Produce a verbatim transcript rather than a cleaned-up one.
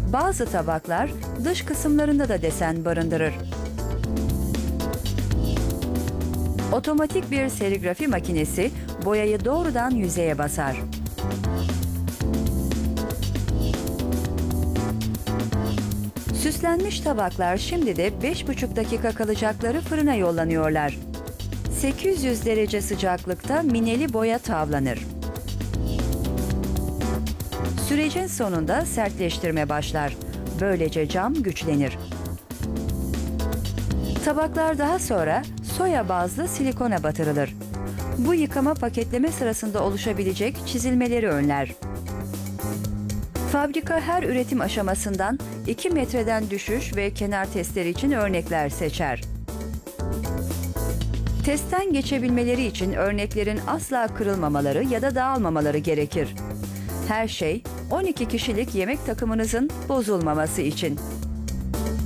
Bazı tabaklar dış kısımlarında da desen barındırır. Otomatik bir serigrafi makinesi boyayı doğrudan yüzeye basar. Süslenmiş tabaklar şimdi de beş buçuk dakika kalacakları fırına yollanıyorlar. sekiz yüz derece sıcaklıkta mineli boya tavlanır. Sürecin sonunda sertleştirme başlar. Böylece cam güçlenir. Tabaklar daha sonra soya bazlı silikona batırılır. Bu yıkama paketleme sırasında oluşabilecek çizilmeleri önler. Fabrika her üretim aşamasından iki metreden düşüş ve kenar testleri için örnekler seçer. Testten geçebilmeleri için örneklerin asla kırılmamaları ya da dağılmamaları gerekir. Her şey on iki kişilik yemek takımınızın bozulmaması için.